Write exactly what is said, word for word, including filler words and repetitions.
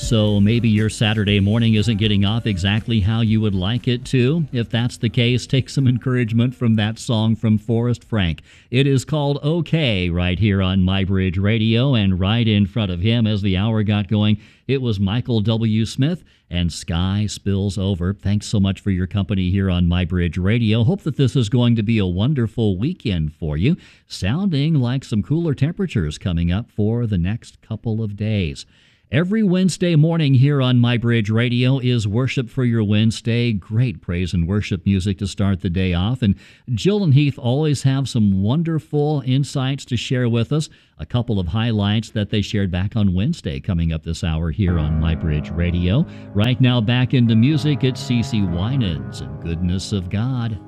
So maybe your Saturday morning isn't getting off exactly how you would like it to. If that's the case, take some encouragement from that song from Forrest Frank. It is called OK right here on MyBridge Radio, and right in front of him as the hour got going, it was Michael W. Smith and Sky Spills Over. Thanks so much for your company here on MyBridge Radio. Hope that this is going to be a wonderful weekend for you, sounding like some cooler temperatures coming up for the next couple of days. Every Wednesday morning here on MyBridge Radio is Worship for Your Wednesday. Great praise and worship music to start the day off. And Jill and Heath always have some wonderful insights to share with us. A couple of highlights that they shared back on Wednesday coming up this hour here on MyBridge Radio. Right now, back into music, it's CeCe Winans and Goodness of God.